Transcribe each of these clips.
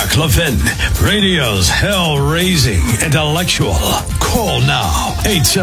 Mark Levin, radio's hell-raising intellectual. Call now,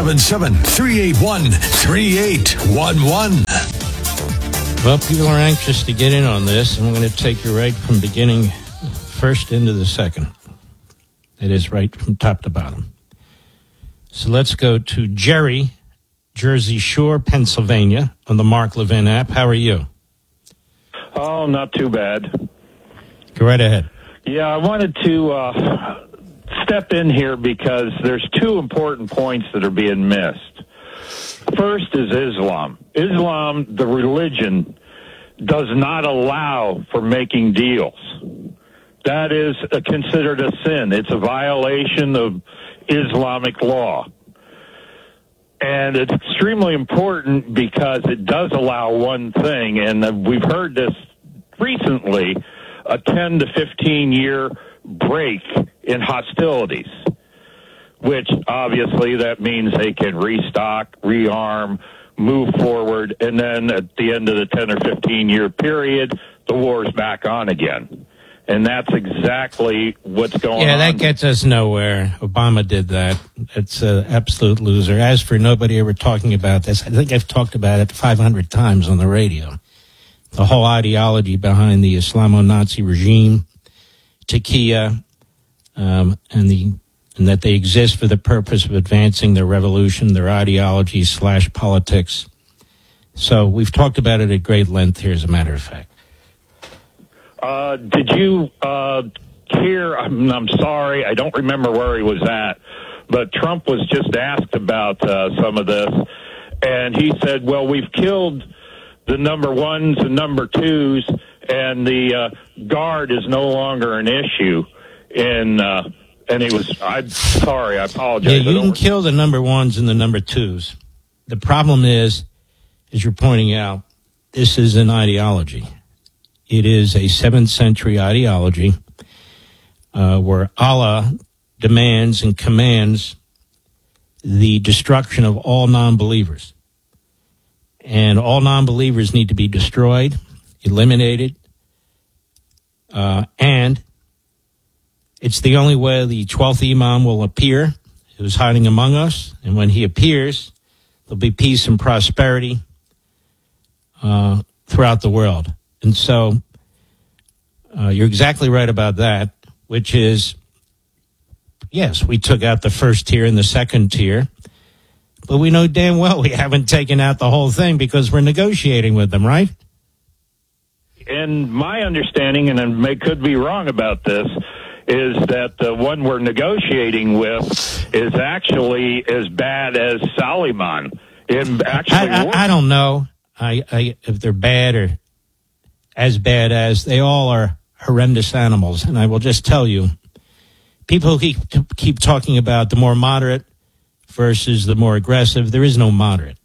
877-381-3811. Well, people are anxious to get in on this, and I'm going to take you right from beginning first into the second. It is right from top to bottom. So let's go to Jerry, Jersey Shore, Pennsylvania, on the Mark Levin app. How are you? Oh, not too bad. Go right ahead. Yeah, I wanted to step in here because there's two important points that are being missed. First is Islam. Islam, the religion, does not allow for making deals. That is considered a sin. It's a violation of Islamic law. And it's extremely important because it does allow one thing, and we've heard this recently, a 10 to 15-year break in hostilities, which obviously that means they can restock, rearm, move forward, and then at the end of the 10 or 15-year period, the war's back on again. And that's exactly what's going on. Yeah, that gets us nowhere. Obama did that. It's an absolute loser. As for nobody ever talking about this, I think I've talked about it 500 times on the radio. The whole ideology behind the Islamo-Nazi regime, Taqiyya, and that they exist for the purpose of advancing their revolution, their ideology / politics. So we've talked about it at great length here, as a matter of fact. Did you hear, I'm sorry, I don't remember where he was at, but Trump was just asked about some of this, and he said, well, we've killed the number ones and number twos, and the guard is no longer an issue. And he was, I'm sorry, I apologize. Yeah, you can kill the number ones and the number twos. The problem is, as you're pointing out, this is an ideology. It is a 7th century ideology where Allah demands and commands the destruction of all non-believers. And all non-believers need to be destroyed, eliminated, and it's the only way the 12th Imam will appear, who's hiding among us. And when he appears, there'll be peace and prosperity throughout the world. And so you're exactly right about that, which is, yes, we took out the first tier and the second tier, but we know damn well we haven't taken out the whole thing because we're negotiating with them, right? And my understanding, and I could be wrong about this, is that the one we're negotiating with is actually as bad as Soleiman. I don't know if they're bad or as bad as. They all are horrendous animals. And I will just tell you, people keep talking about the more moderate versus the more aggressive. There is no moderate.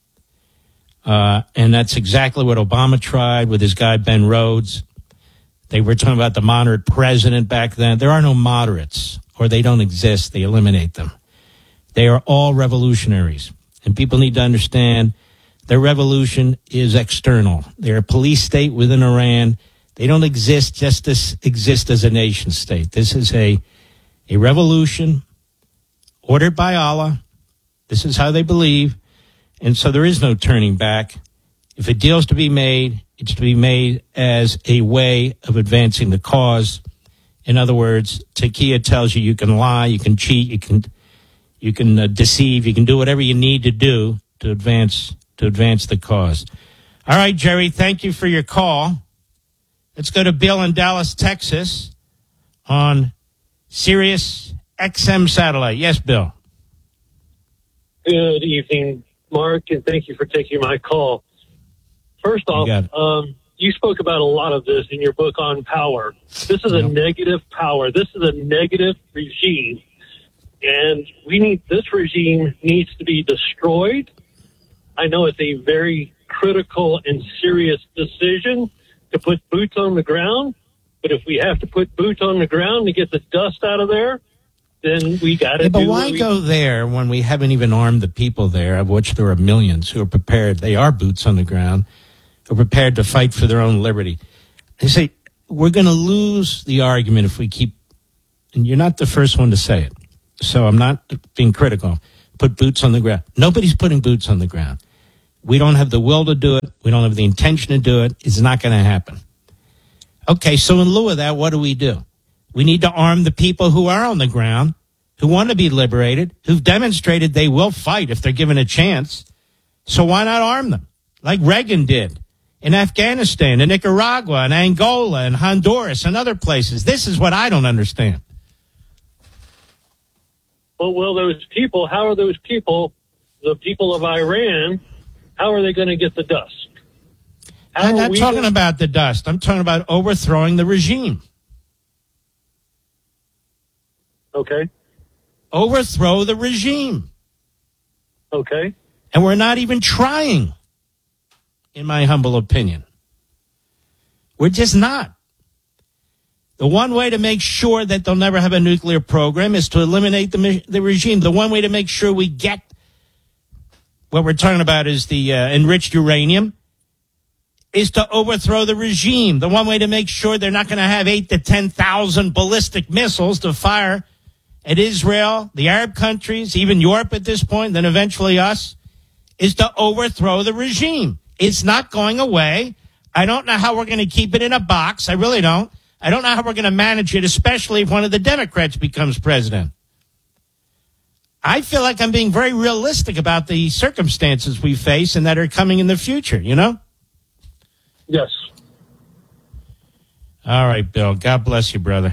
And that's exactly what Obama tried with his guy Ben Rhodes. They were talking about the moderate president back then. There are no moderates, or they don't exist. They eliminate them. They are all revolutionaries. And people need to understand their revolution is external. They're a police state within Iran. They don't exist just to exist as a nation state. This is a revolution ordered by Allah. This is how they believe. And so there is no turning back. If a deal's to be made, it's to be made as a way of advancing the cause. In other words, Taqiyya tells you you can lie, you can cheat, you can deceive, you can do whatever you need to do to advance the cause. All right, Jerry, thank you for your call. Let's go to Bill in Dallas, Texas, on Sirius XM satellite. Yes, Bill. Good evening, Mark, and thank you for taking my call. First off, you spoke about a lot of this in your book on power. This is a negative power. This is a negative regime. And this regime needs to be destroyed. I know it's a very critical and serious decision to put boots on the ground. But if we have to put boots on the ground to get the dust out of there, then we got to do it. But why go there when we haven't even armed the people there, of which there are millions who are prepared? They are boots on the ground, who are prepared to fight for their own liberty. They say, we're going to lose the argument if we keep, and you're not the first one to say it, so I'm not being critical, put boots on the ground. Nobody's putting boots on the ground. We don't have the will to do it. We don't have the intention to do it. It's not going to happen. Okay, so in lieu of that, what do? We need to arm the people who are on the ground, who want to be liberated, who've demonstrated they will fight if they're given a chance. So why not arm them, like Reagan did in Afghanistan, in Nicaragua, in Angola, in Honduras, and other places? This is what I don't understand. Well, those people, how are those people, the people of Iran, how are they going to get the dust? I'm not talking about the dust. I'm talking about overthrowing the regime. Okay. Overthrow the regime. Okay. And we're not even trying, in my humble opinion. We're just not. The one way to make sure that they'll never have a nuclear program is to eliminate the regime. The one way to make sure we get what we're talking about is the enriched uranium is to overthrow the regime. The one way to make sure they're not going to have 8,000 to 10,000 ballistic missiles to fire at Israel, the Arab countries, even Europe at this point, then eventually us, is to overthrow the regime. It's not going away. I don't know how we're going to keep it in a box. I really don't. I don't know how we're going to manage it, especially if one of the Democrats becomes president. I feel like I'm being very realistic about the circumstances we face and that are coming in the future, you know? Yes. All right, Bill. God bless you, brother.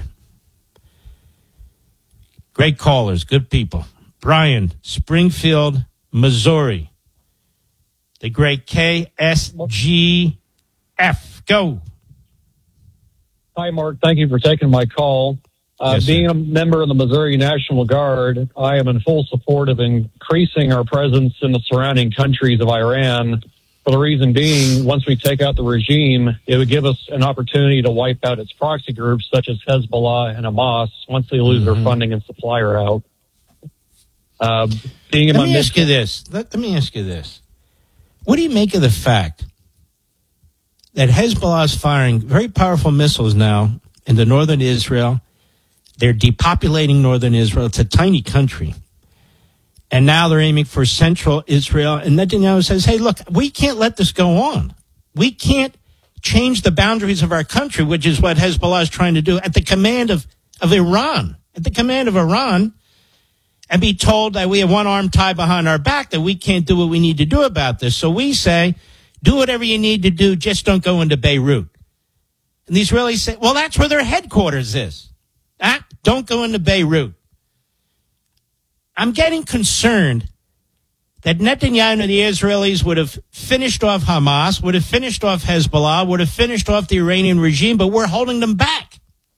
Great callers, good people. Brian, Springfield, Missouri. The great KSGF. Go. Hi, Mark. Thank you for taking my call. Yes, being a member of the Missouri National Guard, I am in full support of increasing our presence in the surrounding countries of Iran. For the reason being, once we take out the regime, it would give us an opportunity to wipe out its proxy groups such as Hezbollah and Hamas once they lose their funding and supply route. Let me ask you this. What do you make of the fact that Hezbollah is firing very powerful missiles now into northern Israel? They're depopulating northern Israel. It's a tiny country. And now they're aiming for central Israel. And Netanyahu says, hey, look, we can't let this go on. We can't change the boundaries of our country, which is what Hezbollah is trying to do at the command of Iran. At the command of Iran, and be told that we have one arm tied behind our back, that we can't do what we need to do about this. So we say, do whatever you need to do, just don't go into Beirut. And the Israelis say, well, that's where their headquarters is. Don't go into Beirut. I'm getting concerned that Netanyahu and the Israelis would have finished off Hamas, would have finished off Hezbollah, would have finished off the Iranian regime, but we're holding them back.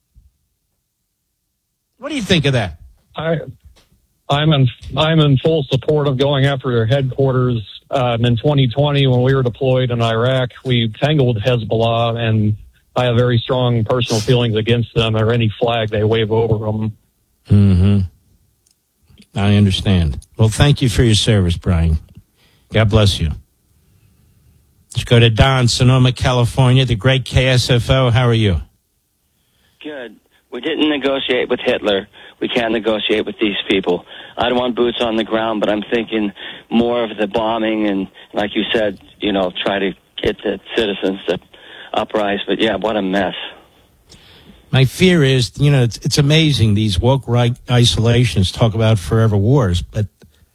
What do you think of that? I'm in full support of going after their headquarters. In 2020, when we were deployed in Iraq, we tangled Hezbollah, and I have very strong personal feelings against them or any flag they wave over them. Mm-hmm. I understand. Well, thank you for your service, Brian. God bless you. Let's go to Don, Sonoma, California, the great KSFO. How are you? Good. We didn't negotiate with Hitler. We can't negotiate with these people. I don't want boots on the ground, but I'm thinking more of the bombing and, like you said, try to get the citizens to uprise. But, yeah, what a mess. My fear is, it's amazing these woke right isolations talk about forever wars, but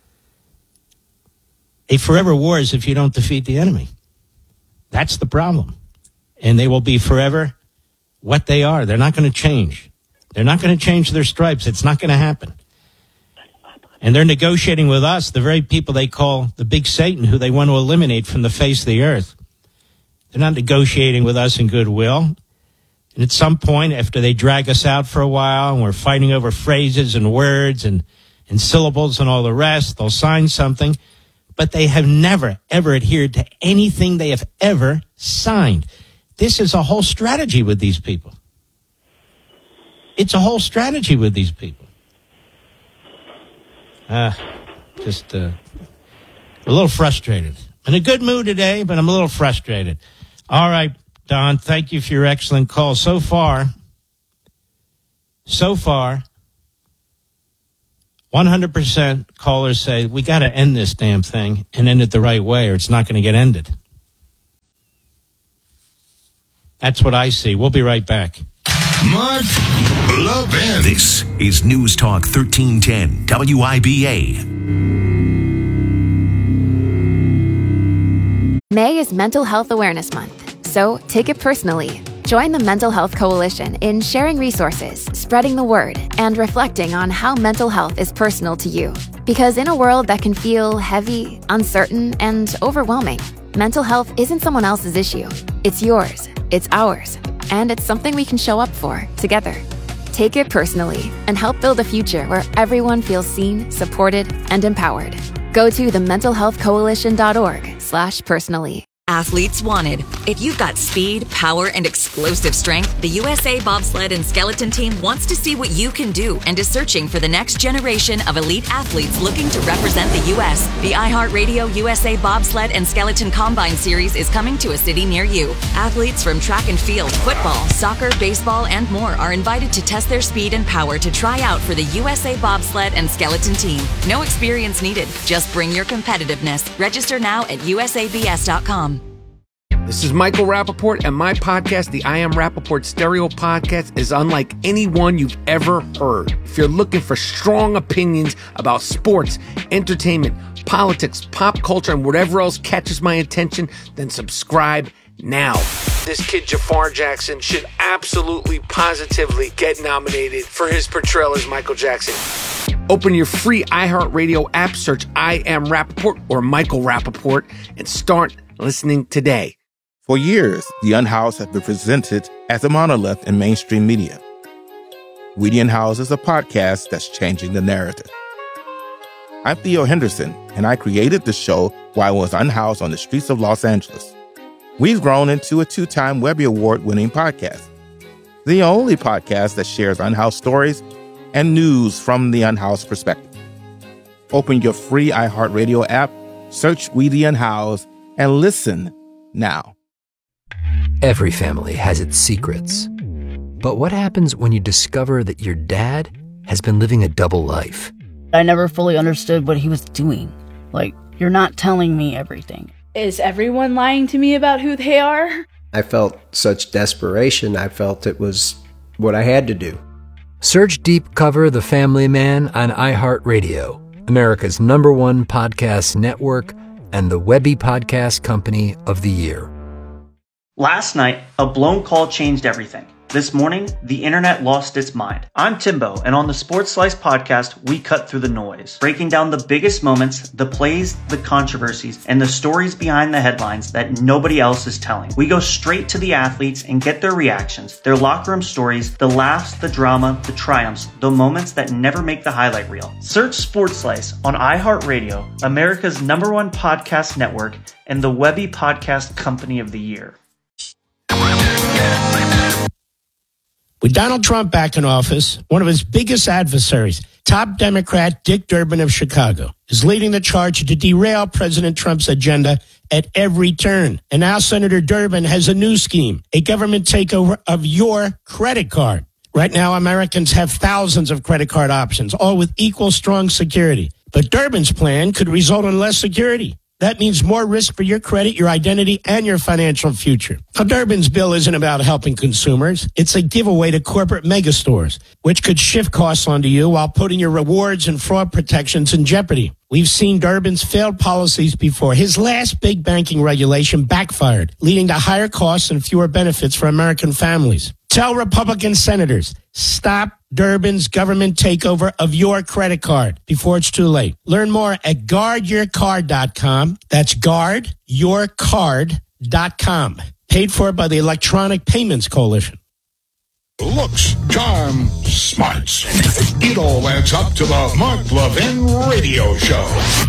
a forever war is if you don't defeat the enemy. That's the problem. And they will be forever what they are. They're not going to change. They're not going to change their stripes. It's not going to happen. And they're negotiating with us, the very people they call the big Satan, who they want to eliminate from the face of the earth. They're not negotiating with us in goodwill. And at some point, after they drag us out for a while and we're fighting over phrases and words and syllables and all the rest, they'll sign something. But they have never, ever adhered to anything they have ever signed. This is a whole strategy with these people. It's a whole strategy with these people. A little frustrated. In a good mood today, but I'm a little frustrated. All right, Don, thank you for your excellent call. So far, 100% callers say we got to end this damn thing and end it the right way or it's not going to get ended. That's what I see. We'll be right back. Mark Levin. This is News Talk 1310 WIBA. May is Mental Health Awareness Month, so take it personally. Join the Mental Health Coalition in sharing resources, spreading the word, and reflecting on how mental health is personal to you. Because in a world that can feel heavy, uncertain, and overwhelming, mental health isn't someone else's issue. It's yours, it's ours, and it's something we can show up for together. Take it personally and help build a future where everyone feels seen, supported, and empowered. Go to thementalhealthcoalition.org/personally. Athletes wanted. If you've got speed, power, and explosive strength, the USA Bobsled and Skeleton Team wants to see what you can do and is searching for the next generation of elite athletes looking to represent the U.S. The iHeartRadio USA Bobsled and Skeleton Combine Series is coming to a city near you. Athletes from track and field, football, soccer, baseball, and more are invited to test their speed and power to try out for the USA Bobsled and Skeleton Team. No experience needed. Just bring your competitiveness. Register now at usabs.com. This is Michael Rappaport, and my podcast, the I Am Rappaport Stereo Podcast, is unlike any one you've ever heard. If you're looking for strong opinions about sports, entertainment, politics, pop culture, and whatever else catches my attention, then subscribe now. This kid, Jafar Jackson, should absolutely, positively get nominated for his portrayal as Michael Jackson. Open your free iHeartRadio app, search I Am Rappaport or Michael Rappaport, and start listening today. For years, the Unhoused have been presented as a monolith in mainstream media. We the Unhoused is a podcast that's changing the narrative. I'm Theo Henderson, and I created the show while I was unhoused on the streets of Los Angeles. We've grown into a 2-time Webby Award-winning podcast, the only podcast that shares unhoused stories and news from the unhoused perspective. Open your free iHeartRadio app, search We the Unhoused, and listen now. Every family has its secrets. But what happens when you discover that your dad has been living a double life? I never fully understood what he was doing. Like, you're not telling me everything. Is everyone lying to me about who they are? I felt such desperation. I felt it was what I had to do. Search Deep Cover The Family Man on iHeartRadio, America's #1 podcast network and the Webby Podcast Company of the Year. Last night, a blown call changed everything. This morning, the internet lost its mind. I'm Timbo, and on the Sports Slice podcast, we cut through the noise, breaking down the biggest moments, the plays, the controversies, and the stories behind the headlines that nobody else is telling. We go straight to the athletes and get their reactions, their locker room stories, the laughs, the drama, the triumphs, the moments that never make the highlight reel. Search Sports Slice on iHeartRadio, America's #1 podcast network, and the Webby Podcast Company of the Year. With Donald Trump back in office, one of his biggest adversaries, top Democrat Dick Durbin of Chicago, is leading the charge to derail President Trump's agenda at every turn. And now Senator Durbin has a new scheme, a government takeover of your credit card. Right now, Americans have thousands of credit card options, all with equal strong security. But Durbin's plan could result in less security. That means more risk for your credit, your identity, and your financial future. Now, Durbin's bill isn't about helping consumers. It's a giveaway to corporate megastores, which could shift costs onto you while putting your rewards and fraud protections in jeopardy. We've seen Durbin's failed policies before. His last big banking regulation backfired, leading to higher costs and fewer benefits for American families. Tell Republican senators, stop Durbin's government takeover of your credit card before it's too late. Learn more at guardyourcard.com. That's guardyourcard.com. Paid for by the Electronic Payments Coalition. Looks, charm, smarts. It all adds up to the Mark Levin Radio Show.